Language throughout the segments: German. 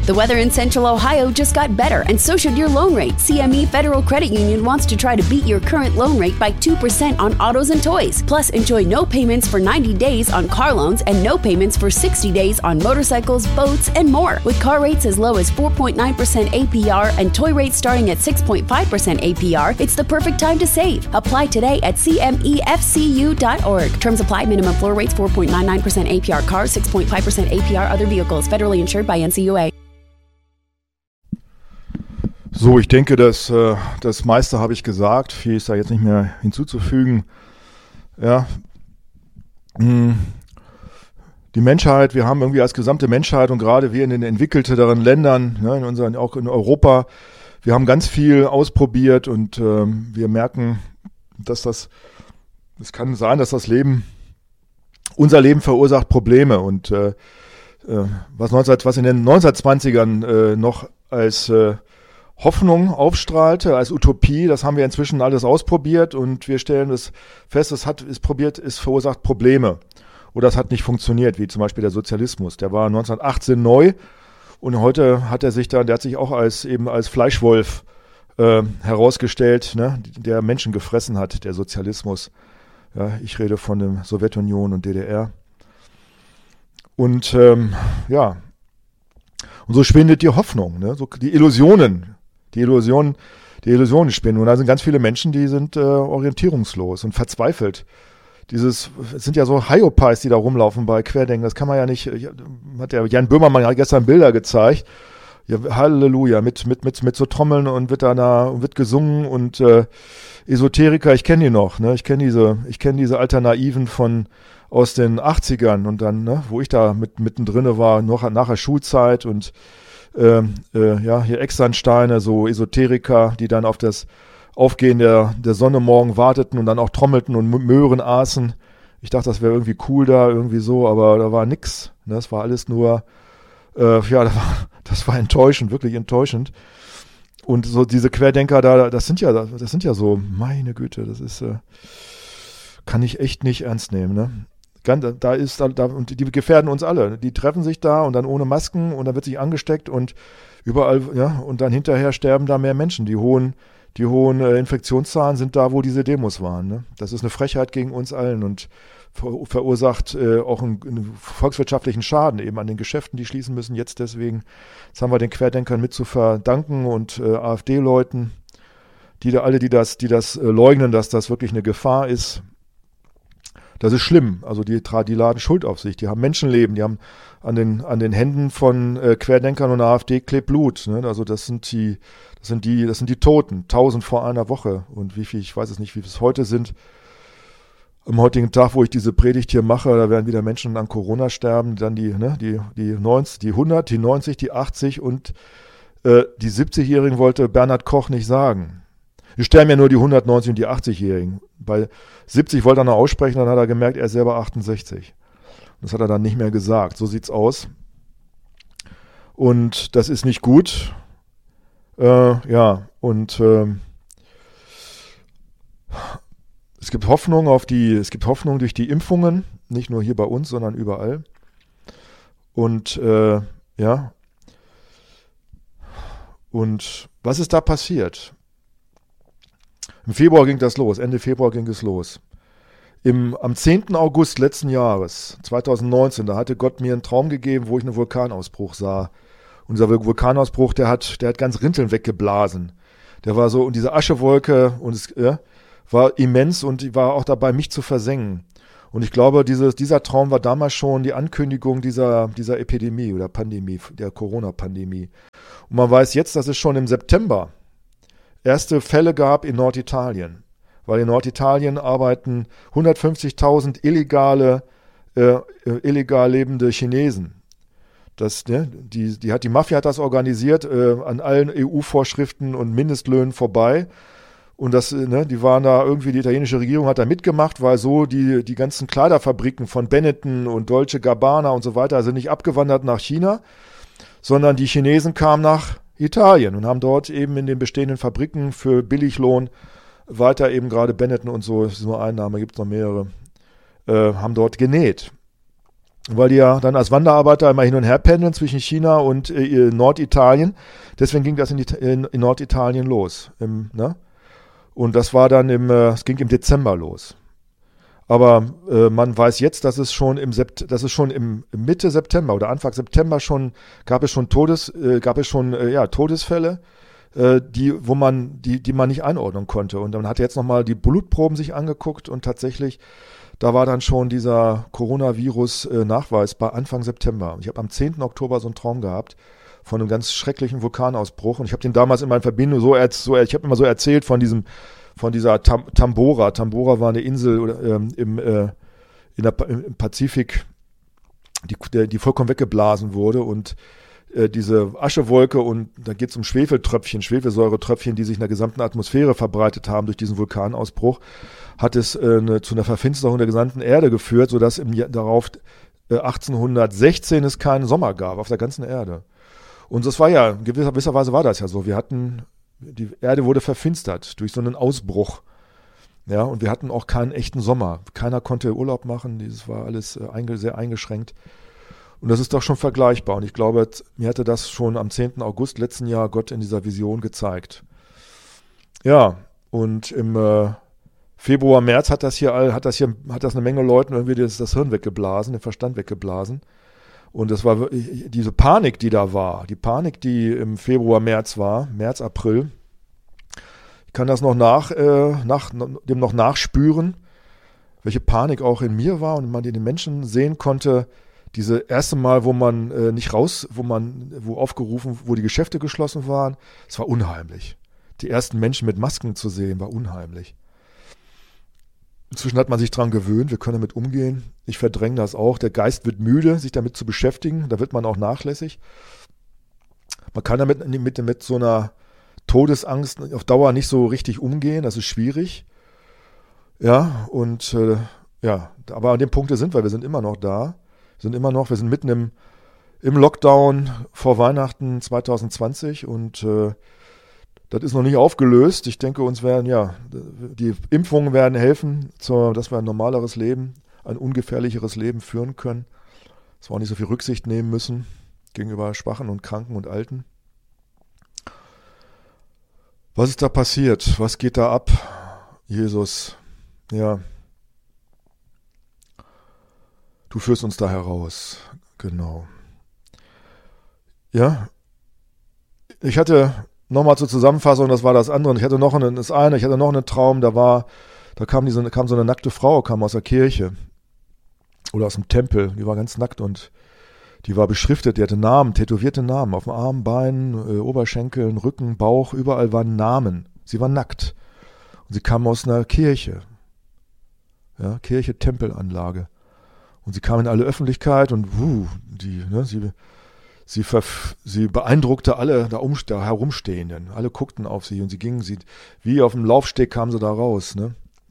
The weather in Central Ohio just got better, and so should your loan rate. CME Federal Credit Union wants to try to beat your current loan rate by 2% on autos and toys. Plus, enjoy no payments for 90 days on car loans and no payments for 60 days on motorcycles, boats, and more. With car rates as low as 4.9% APR and toy rates starting at 6.5% APR, it's the perfect time to save. Apply today at cmefcu.org. Terms apply. Minimum floor rates 4.99% APR cars, 6.5% APR other vehicles. Federally insured by NCUA. So, ich denke, das meiste habe ich gesagt. Viel ist da jetzt nicht mehr hinzuzufügen. Ja, die Menschheit, wir haben irgendwie als gesamte Menschheit und gerade wir in den entwickelteren Ländern, ne, auch in Europa, wir haben ganz viel ausprobiert und wir merken, dass es kann sein, dass unser Leben verursacht Probleme und was in den 1920ern noch als Hoffnung aufstrahlte, als Utopie, das haben wir inzwischen alles ausprobiert und wir stellen es fest, es verursacht Probleme oder es hat nicht funktioniert, wie zum Beispiel der Sozialismus. Der war 1918 neu und heute hat der hat sich auch als Fleischwolf herausgestellt, ne, der Menschen gefressen hat, der Sozialismus. Ja, ich rede von der Sowjetunion und DDR. Und und so schwindet die Hoffnung, ne, so die Illusionen spinnen. Und da sind ganz viele Menschen, die sind orientierungslos und verzweifelt. Es sind ja so Hyopies, die da rumlaufen bei Querdenken. Das kann man ja nicht, hat der Jan Böhmermann gestern Bilder gezeigt. Ja, Halleluja, mit so Trommeln und wird gesungen und Esoteriker, ich kenne die noch, ne? Ich kenne diese Alternativen aus den 80ern und dann, ne, wo ich da mittendrin war, noch nach der Schulzeit und hier Externsteine, so Esoteriker, die dann auf das Aufgehen der Sonne morgen warteten und dann auch trommelten und Möhren aßen. Ich dachte, das wäre irgendwie cool da, irgendwie so, aber da war nix. Ne? Das war alles nur, das war enttäuschend, wirklich enttäuschend. Und so diese Querdenker da, das sind ja so, meine Güte, das ist, kann ich echt nicht ernst nehmen, ne? Und die gefährden uns alle. Die treffen sich da und dann ohne Masken und dann wird sich angesteckt und überall, ja, und dann hinterher sterben da mehr Menschen. Die hohen Infektionszahlen sind da, wo diese Demos waren, ne? Das ist eine Frechheit gegen uns allen und verursacht auch einen volkswirtschaftlichen Schaden eben an den Geschäften, die schließen müssen jetzt deswegen. Das haben wir den Querdenkern mit zu verdanken und AfD-Leuten, die das leugnen, dass das wirklich eine Gefahr ist. Das ist schlimm. Also die laden Schuld auf sich. Die haben Menschenleben. Die haben an den Händen von Querdenkern und AfD klebt Blut. Ne? Also das sind die Toten. 1000 vor einer Woche. Und wie viel, ich weiß es nicht, wie es heute sind. Am heutigen Tag, wo ich diese Predigt hier mache, da werden wieder Menschen an Corona sterben. Dann die 90, die 100, die 90, die 80 und die 70-Jährigen wollte Bernhard Koch nicht sagen. Wir sterben ja nur die 190 und die 80-Jährigen. Bei 70 wollte er noch aussprechen, dann hat er gemerkt, er ist selber 68. Das hat er dann nicht mehr gesagt. So sieht's aus. Und das ist nicht gut. Es gibt Hoffnung durch die Impfungen, nicht nur hier bei uns, sondern überall. Und Und was ist da passiert? Im Februar ging das los, Ende Februar ging es los. Am 10. August letzten Jahres, 2019, da hatte Gott mir einen Traum gegeben, wo ich einen Vulkanausbruch sah. Unser Vulkanausbruch, der hat ganz Rinteln weggeblasen. Der war so, und diese Aschewolke, und es war immens und war auch dabei, mich zu versengen. Und ich glaube, dieser Traum war damals schon die Ankündigung dieser Epidemie oder Pandemie, der Corona-Pandemie. Und man weiß jetzt, dass es schon im September erste Fälle gab in Norditalien. Weil in Norditalien arbeiten 150.000 illegal lebende Chinesen. Die Mafia hat das organisiert, an allen EU-Vorschriften und Mindestlöhnen vorbei. Und die waren da irgendwie, die italienische Regierung hat da mitgemacht, weil so die ganzen Kleiderfabriken von Benetton und Dolce Gabbana und so weiter sind nicht abgewandert nach China, sondern die Chinesen kamen nach Italien und haben dort eben in den bestehenden Fabriken für Billiglohn weiter eben gerade Benetton und so, es ist nur ein Name, gibt es noch mehrere, haben dort genäht. weil die ja dann als Wanderarbeiter immer hin und her pendeln zwischen China und Norditalien. Deswegen ging das in Norditalien los. Ne? Und das war dann es ging im Dezember los. Aber man weiß jetzt, dass es schon im Mitte September oder Anfang September gab es schon Todesfälle, die man nicht einordnen konnte. Und man hat jetzt nochmal die Blutproben sich angeguckt und tatsächlich, da war dann schon dieser Coronavirus nachweisbar Anfang September. Ich habe am 10. Oktober so einen Traum gehabt von einem ganz schrecklichen Vulkanausbruch und ich habe den damals in meiner Verbindung ich habe immer so erzählt von dieser Tambora. Tambora war eine Insel im Pazifik, die vollkommen weggeblasen wurde und diese Aschewolke und da geht es um Schwefelsäuretröpfchen, die sich in der gesamten Atmosphäre verbreitet haben durch diesen Vulkanausbruch, hat es zu einer Verfinsterung der gesamten Erde geführt, sodass im Jahr darauf 1816 es keinen Sommer gab auf der ganzen Erde. Und das war ja, in gewisser Weise war das ja so. Die Erde wurde verfinstert durch so einen Ausbruch. Ja, und wir hatten auch keinen echten Sommer. Keiner konnte Urlaub machen. Dieses war alles sehr eingeschränkt. Und das ist doch schon vergleichbar. Und ich glaube, mir hatte das schon am 10. August letzten Jahr Gott in dieser Vision gezeigt. Ja, und im Februar, März hat das eine Menge Leuten irgendwie das Hirn weggeblasen, den Verstand weggeblasen. Und das war diese Panik, die da war, die Panik, die im Februar, März, April. Ich kann das noch dem noch nachspüren, welche Panik auch in mir war und man den Menschen sehen konnte. Diese erste Mal, wo die Geschäfte geschlossen waren, es war unheimlich. Die ersten Menschen mit Masken zu sehen, war unheimlich. Inzwischen hat man sich daran gewöhnt, wir können damit umgehen. Ich verdränge das auch. Der Geist wird müde, sich damit zu beschäftigen. Da wird man auch nachlässig. Man kann damit mit so einer Todesangst auf Dauer nicht so richtig umgehen. Das ist schwierig. Ja, und aber an dem Punkt sind wir. Wir sind immer noch da. Wir sind mitten im Lockdown vor Weihnachten 2020 und das ist noch nicht aufgelöst. Ich denke, die Impfungen werden helfen, dass wir ein normaleres Leben, ein ungefährlicheres Leben führen können. Dass wir auch nicht so viel Rücksicht nehmen müssen gegenüber Schwachen und Kranken und Alten. Was ist da passiert? Was geht da ab? Jesus, ja. Du führst uns da heraus. Genau. Ja. Ich hatte nochmal zur Zusammenfassung, das war das andere. Und ich hatte noch einen Traum, da kam so eine nackte Frau, kam aus der Kirche oder aus dem Tempel, die war ganz nackt und die war beschriftet, die hatte Namen, tätowierte Namen auf dem Arm, Beinen, Oberschenkeln, Rücken, Bauch, überall waren Namen. Sie war nackt und sie kam aus einer Kirche, ja, Kirche, Tempelanlage und sie kam in alle Öffentlichkeit und sie beeindruckte alle da Herumstehenden. Alle guckten auf sie und wie auf dem Laufsteg kam sie da raus. Ne?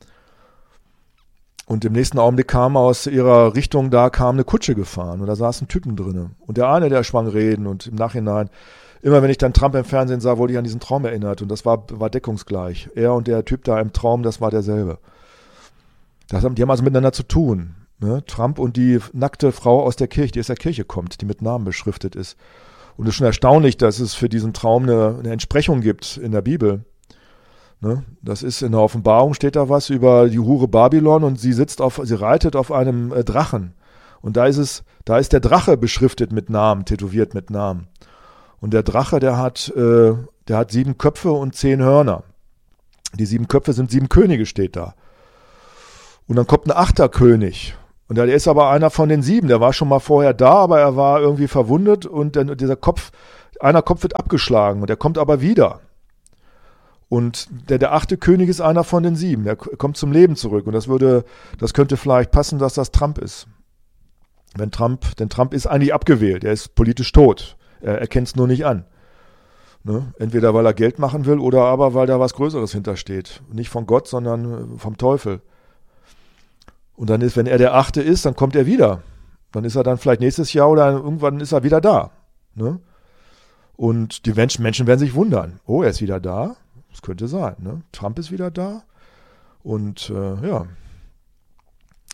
Und im nächsten Augenblick kam aus ihrer Richtung, da kam eine Kutsche gefahren und da saßen Typen drin. Und der eine, der schwang Reden und im Nachhinein, immer wenn ich dann Trump im Fernsehen sah, wurde ich an diesen Traum erinnert und das war deckungsgleich. Er und der Typ da im Traum, das war derselbe. Die haben also miteinander zu tun. Ne, Trump und die nackte Frau aus der Kirche, die aus der Kirche kommt, die mit Namen beschriftet ist. Und es ist schon erstaunlich, dass es für diesen Traum eine Entsprechung gibt in der Bibel. Ne, das ist in der Offenbarung, steht da was über die Hure Babylon und sie reitet auf einem Drachen. Und da ist der Drache beschriftet mit Namen, tätowiert mit Namen. Und der Drache, der hat 7 Köpfe und 10 Hörner. Die 7 Köpfe sind 7 Könige, steht da. Und dann kommt ein 8. König. Und der ist aber einer von den 7, der war schon mal vorher da, aber er war irgendwie verwundet und einer Kopf wird abgeschlagen und der kommt aber wieder. Und der 8. König ist einer von den 7, der kommt zum Leben zurück und das könnte vielleicht passen, dass das Trump ist. Denn Trump ist eigentlich abgewählt, er ist politisch tot, er erkennt es nur nicht an. Ne? Entweder weil er Geld machen will oder aber weil da was Größeres hintersteht. Nicht von Gott, sondern vom Teufel. Und dann wenn er der 8. ist, dann kommt er wieder. Dann ist er dann vielleicht nächstes Jahr oder irgendwann ist er wieder da. Ne? Und die Menschen werden sich wundern. Oh, er ist wieder da? Das könnte sein. Ne? Trump ist wieder da. Und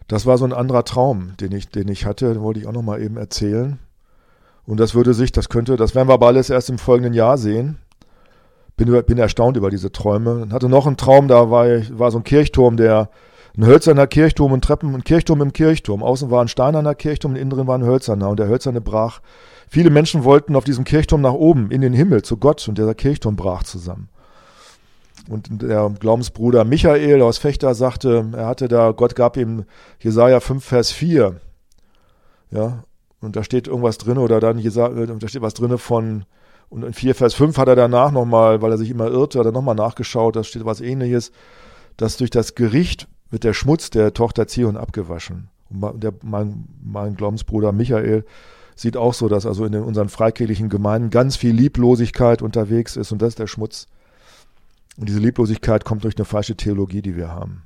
Das war so ein anderer Traum, den ich hatte, den wollte ich auch noch mal eben erzählen. Und das werden wir aber alles erst im folgenden Jahr sehen. Bin erstaunt über diese Träume. Und hatte noch einen Traum, da war so ein Kirchturm, ein hölzerner Kirchturm und ein Kirchturm im Kirchturm. Außen war ein steinerner Kirchturm, im Inneren war ein hölzerner und der hölzerne brach. Viele Menschen wollten auf diesem Kirchturm nach oben, in den Himmel, zu Gott, und dieser Kirchturm brach zusammen. Und der Glaubensbruder Michael aus Vechta sagte, Gott gab ihm Jesaja 5, Vers 4. Ja, und da steht irgendwas drin, oder da steht was drin und in 4, Vers 5 hat er danach nochmal, weil er sich immer irrte, hat er nochmal nachgeschaut, da steht was Ähnliches, dass durch das Gericht wird der Schmutz der Tochter Zion abgewaschen. Und mein Glaubensbruder Michael sieht auch so, dass also in unseren freikirchlichen Gemeinden ganz viel Lieblosigkeit unterwegs ist, und das ist der Schmutz. Und diese Lieblosigkeit kommt durch eine falsche Theologie, die wir haben.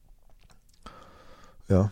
Ja.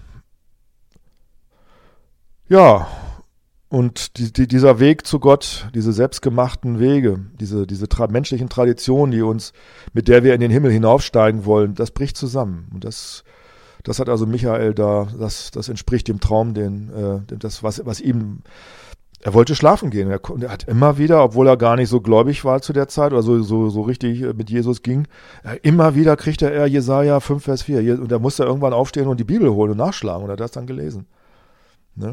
Ja, und dieser Weg zu Gott, diese selbstgemachten Wege, diese menschlichen Traditionen, mit der wir in den Himmel hinaufsteigen wollen, das bricht zusammen. Und das hat also Michael da, das entspricht dem Traum, was ihm, er wollte schlafen gehen. Er hat immer wieder, obwohl er gar nicht so gläubig war zu der Zeit oder so richtig mit Jesus ging, immer wieder kriegte er Jesaja 5, Vers 4. Und er musste irgendwann aufstehen und die Bibel holen und nachschlagen, und er hat das dann gelesen. Ne?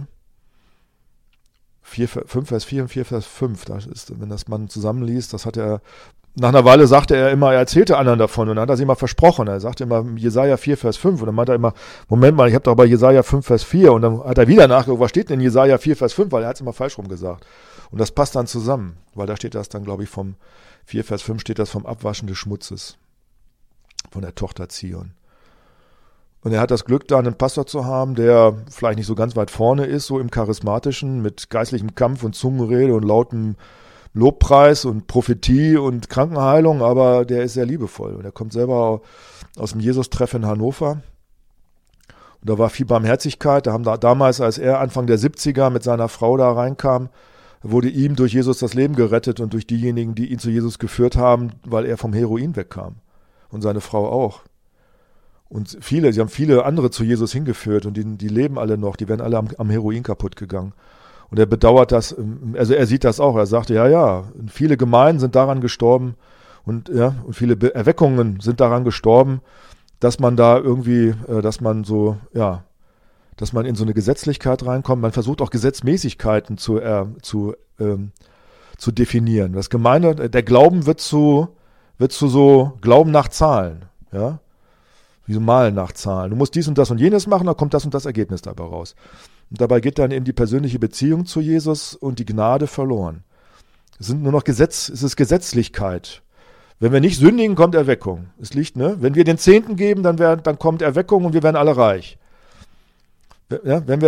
5 Vers 4 und 4 Vers 5, wenn das man zusammenliest, das hat er, nach einer Weile sagte er immer, er erzählte anderen davon, und dann hat er sich immer versprochen, er sagte immer Jesaja 4 Vers 5, und dann meinte er immer, Moment mal, ich habe doch bei Jesaja 5 Vers 4, und dann hat er wieder nachgeguckt, was steht denn in Jesaja 4 Vers 5, weil er hat es immer falsch rum gesagt. Und das passt dann zusammen, weil da steht das dann, glaube ich, vom 4 Vers 5 steht das vom Abwaschen des Schmutzes von der Tochter Zion. Und er hat das Glück, da einen Pastor zu haben, der vielleicht nicht so ganz weit vorne ist, so im Charismatischen, mit geistlichem Kampf und Zungenrede und lautem Lobpreis und Prophetie und Krankenheilung, aber der ist sehr liebevoll. Und er kommt selber aus dem Jesus-Treff in Hannover. Und da war viel Barmherzigkeit. Da haben damals, als er Anfang der 70er mit seiner Frau da reinkam, wurde ihm durch Jesus das Leben gerettet und durch diejenigen, die ihn zu Jesus geführt haben, weil er vom Heroin wegkam. Und seine Frau auch. Und sie haben viele andere zu Jesus hingeführt, und die leben alle noch, die werden alle am Heroin kaputt gegangen. Und er bedauert das, also er sieht das auch, er sagte, ja, viele Gemeinden sind daran gestorben und viele Erweckungen sind daran gestorben, dass man da irgendwie, dass man in so eine Gesetzlichkeit reinkommt. Man versucht auch Gesetzmäßigkeiten zu definieren. Der Glauben wird zu so Glauben nach Zahlen, ja. Wie so Malen nach Zahlen. Du musst dies und das und jenes machen, dann kommt das und das Ergebnis dabei raus. Und dabei geht dann eben die persönliche Beziehung zu Jesus und die Gnade verloren. Es ist Gesetzlichkeit. Wenn wir nicht sündigen, kommt Erweckung. Es liegt, ne? Wenn wir den Zehnten geben, dann kommt Erweckung und wir werden alle reich. Ja, wenn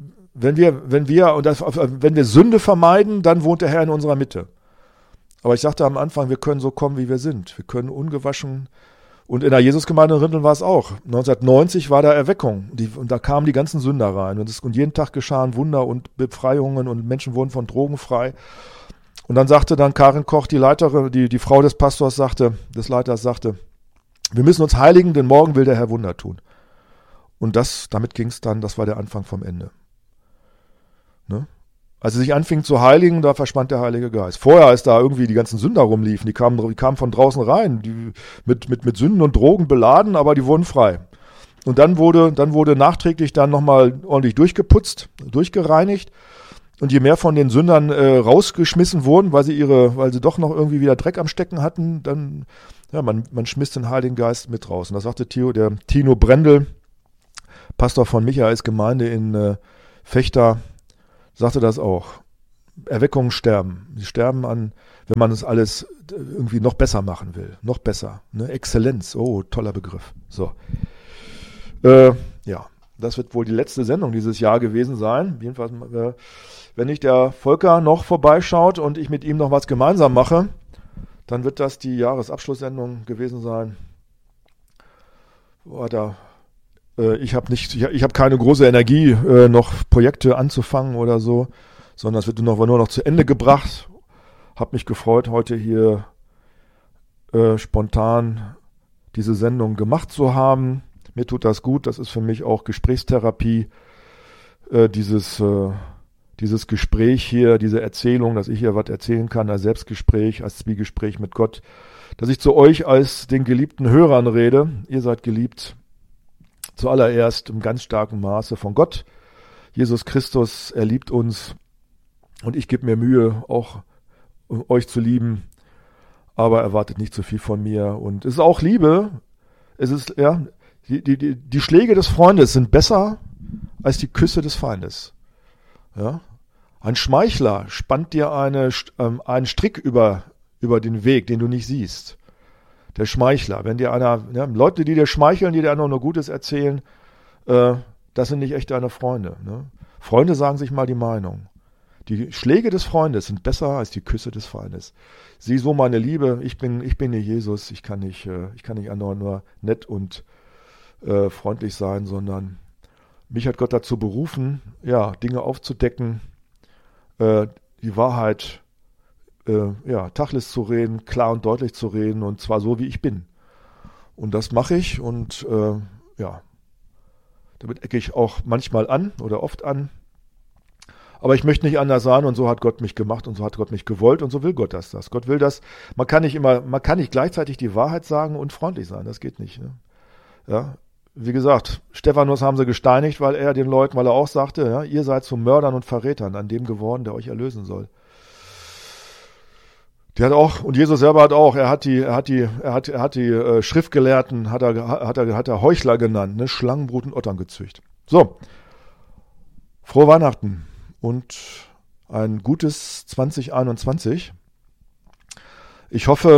wir Sünde vermeiden, dann wohnt der Herr in unserer Mitte. Aber ich sagte am Anfang, wir können so kommen, wie wir sind. Wir können ungewaschen. Und in der Jesusgemeinde in Rinteln war es auch. 1990 war da Erweckung. Und da kamen die ganzen Sünder rein. Und jeden Tag geschahen Wunder und Befreiungen und Menschen wurden von Drogen frei. Und dann sagte Karin Koch, die Leiterin, die Frau des Leiters sagte, wir müssen uns heiligen, denn morgen will der Herr Wunder tun. Und damit ging es dann, das war der Anfang vom Ende. Ne? Als sie sich anfing zu heiligen, da verschwand der Heilige Geist. Vorher, als da irgendwie die ganzen Sünder rumliefen, die kamen von draußen rein, die mit Sünden und Drogen beladen, aber die wurden frei. Und dann wurde nachträglich dann nochmal ordentlich durchgeputzt, durchgereinigt. Und je mehr von den Sündern rausgeschmissen wurden, weil sie doch noch irgendwie wieder Dreck am Stecken hatten, dann, ja, man schmiss den Heiligen Geist mit raus. Und da sagte der Tino Brendel, Pastor von Michaels Gemeinde in Vechta, sagte das auch. Erweckungen sterben. Sie sterben an, wenn man es alles irgendwie noch besser machen will. Noch besser. Ne? Exzellenz. Oh, toller Begriff. So. Ja, das wird wohl die letzte Sendung dieses Jahr gewesen sein. Jedenfalls, wenn nicht der Volker noch vorbeischaut und ich mit ihm noch was gemeinsam mache, dann wird das die Jahresabschlusssendung gewesen sein. Ich habe keine große Energie, noch Projekte anzufangen oder so, sondern es wird nur noch zu Ende gebracht. Habe mich gefreut, heute hier spontan diese Sendung gemacht zu haben. Mir tut das gut. Das ist für mich auch Gesprächstherapie. Dieses Gespräch hier, diese Erzählung, dass ich hier was erzählen kann als Selbstgespräch, als Zwiegespräch mit Gott, dass ich zu euch als den geliebten Hörern rede. Ihr seid geliebt zuallererst im ganz starken Maße von Gott. Jesus Christus, er liebt uns und ich gebe mir Mühe, auch euch zu lieben, aber erwartet nicht zu viel von mir. Und es ist auch Liebe. Es ist, ja, die Schläge des Freundes sind besser als die Küsse des Feindes. Ja? Ein Schmeichler spannt dir einen Strick über den Weg, den du nicht siehst. Der Schmeichler, wenn dir Leute, die dir schmeicheln, die dir einfach nur Gutes erzählen, das sind nicht echt deine Freunde. Ne? Freunde sagen sich mal die Meinung. Die Schläge des Freundes sind besser als die Küsse des Feindes. Sieh so meine Liebe, ich bin nicht Jesus, ich kann nicht nur nett und freundlich sein, sondern mich hat Gott dazu berufen, ja, Dinge aufzudecken, die Wahrheit Tacheles zu reden, klar und deutlich zu reden und zwar so, wie ich bin. Und das mache ich und damit ecke ich auch manchmal an oder oft an. Aber ich möchte nicht anders sein und so hat Gott mich gemacht und so hat Gott mich gewollt und so will Gott das. Gott will das. Man kann nicht gleichzeitig die Wahrheit sagen und freundlich sein. Das geht nicht. Ne? Ja, wie gesagt, Stephanus haben sie gesteinigt, weil er auch sagte, ja, ihr seid zu Mördern und Verrätern an dem geworden, der euch erlösen soll. Der hat auch, und Jesus selber hat auch, er hat die Schriftgelehrten, hat er Heuchler genannt, ne, Schlangenbrut und Otterngezücht. So. Frohe Weihnachten und ein gutes 2021. Ich hoffe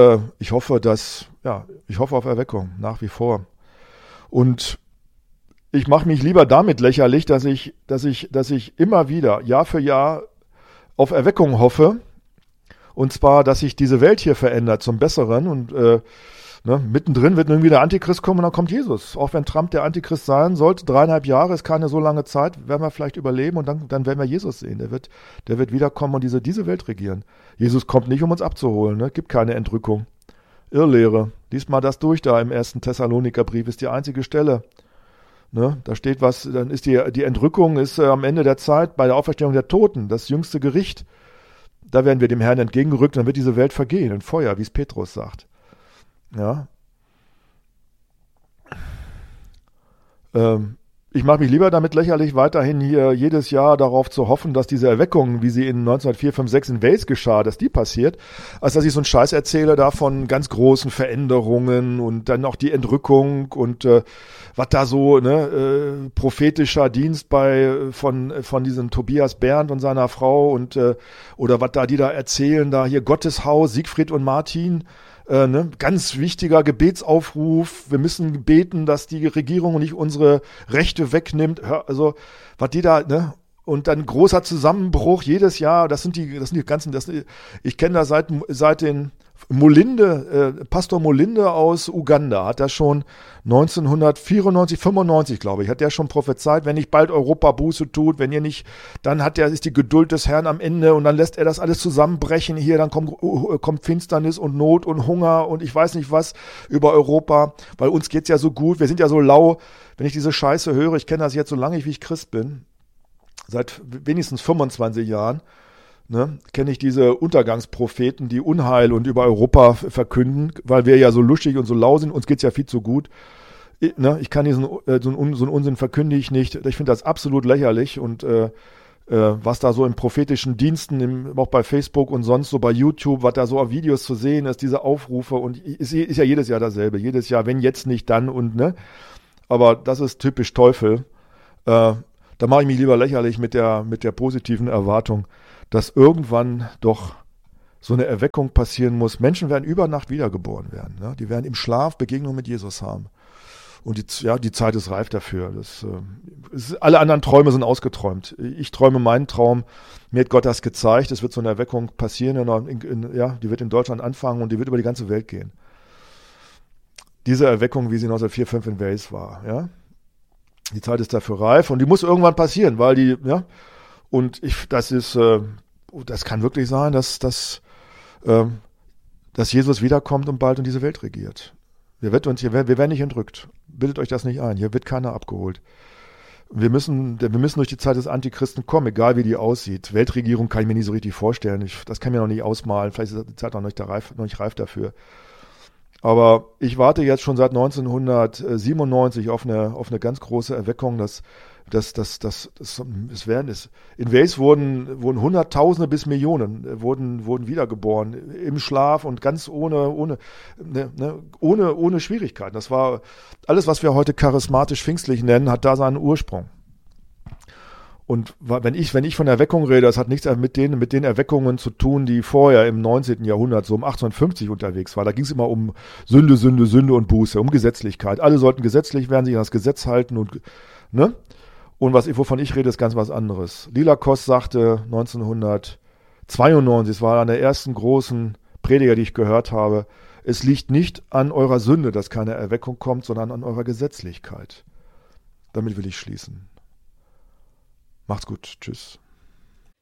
auf Erweckung, nach wie vor. Und ich mache mich lieber damit lächerlich, dass ich immer wieder, Jahr für Jahr, auf Erweckung hoffe. Und zwar, dass sich diese Welt hier verändert zum Besseren. Und mittendrin wird irgendwie der Antichrist kommen und dann kommt Jesus. Auch wenn Trump der Antichrist sein sollte, 3,5 Jahre ist keine so lange Zeit, werden wir vielleicht überleben und dann werden wir Jesus sehen. Der wird wiederkommen und diese Welt regieren. Jesus kommt nicht, um uns abzuholen. Ne? Gibt keine Entrückung. Irrlehre. Lies mal das durch da im 1. Thessalonikerbrief, ist die einzige Stelle. Ne? Da steht was, dann ist die Entrückung ist am Ende der Zeit bei der Auferstehung der Toten, das jüngste Gericht. Da werden wir dem Herrn entgegengerückt, dann wird diese Welt vergehen in Feuer, wie es Petrus sagt. Ja. Ich mache mich lieber damit lächerlich, weiterhin hier jedes Jahr darauf zu hoffen, dass diese Erweckung, wie sie in 1904, 5, 6 in Wales geschah, dass die passiert, als dass ich so einen Scheiß erzähle da von ganz großen Veränderungen und dann auch die Entrückung und was da so, prophetischer Dienst von diesem Tobias Bernd und seiner Frau und oder was da die da erzählen, da hier Gotteshaus, Siegfried und Martin. Ganz wichtiger Gebetsaufruf. Wir müssen beten, dass die Regierung nicht unsere Rechte wegnimmt. Also, was die da, und dann großer Zusammenbruch jedes Jahr. Das sind die ganzen, ich kenne das seit den Pastor Molinde aus Uganda hat das schon 1994, 95, glaube ich, hat der schon prophezeit, wenn nicht bald Europa Buße tut, wenn ihr nicht, dann ist die Geduld des Herrn am Ende und dann lässt er das alles zusammenbrechen hier, dann kommt Finsternis und Not und Hunger und ich weiß nicht was über Europa, weil uns geht's ja so gut, wir sind ja so lau, wenn ich diese Scheiße höre, ich kenne das jetzt so lange, wie ich Christ bin, seit wenigstens 25 Jahren, kenne ich diese Untergangspropheten, die Unheil und über Europa verkünden, weil wir ja so luschig und so lau sind, uns geht's ja viel zu gut. Ich kann so einen Unsinn verkündige ich nicht. Ich finde das absolut lächerlich und was da so in prophetischen Diensten, auch bei Facebook und sonst so bei YouTube, was da so auf Videos zu sehen ist, diese Aufrufe und ist ja jedes Jahr dasselbe. Jedes Jahr, wenn jetzt nicht, dann und aber das ist typisch Teufel. Da mache ich mich lieber lächerlich mit der positiven Erwartung, dass irgendwann doch so eine Erweckung passieren muss. Menschen werden über Nacht wiedergeboren werden. Ja? Die werden im Schlaf Begegnung mit Jesus haben. Und die Zeit ist reif dafür. Alle anderen Träume sind ausgeträumt. Ich träume meinen Traum. Mir hat Gott das gezeigt. Es wird so eine Erweckung passieren. Die wird in Deutschland anfangen und die wird über die ganze Welt gehen. Diese Erweckung, wie sie 1904, 5 in Wales war. Ja? Die Zeit ist dafür reif und die muss irgendwann passieren, weil das kann wirklich sein, dass Jesus wiederkommt und bald in diese Welt regiert. Wir werden nicht entrückt. Bildet euch das nicht ein. Hier wird keiner abgeholt. Wir müssen durch die Zeit des Antichristen kommen, egal wie die aussieht. Weltregierung kann ich mir nicht so richtig vorstellen. Das kann ich mir noch nicht ausmalen. Vielleicht ist die Zeit noch nicht reif dafür. Aber ich warte jetzt schon seit 1997 auf eine ganz große Erweckung, in Wales wurden Hunderttausende bis Millionen wurden wiedergeboren im Schlaf und ganz ohne Schwierigkeiten. Das war alles, was wir heute charismatisch pfingstlich nennen, hat da seinen Ursprung. Und wenn ich von Erweckung rede, das hat nichts mit den Erweckungen zu tun, die vorher im 19. Jahrhundert, so um 1850 unterwegs waren. Da ging es immer um Sünde und Buße, um Gesetzlichkeit. Alle sollten gesetzlich werden, sich an das Gesetz halten und wovon ich rede, ist ganz was anderes. Lila Koss sagte 1992, es war einer der ersten großen Prediger, die ich gehört habe, es liegt nicht an eurer Sünde, dass keine Erweckung kommt, sondern an eurer Gesetzlichkeit. Damit will ich schließen. Macht's gut. Tschüss.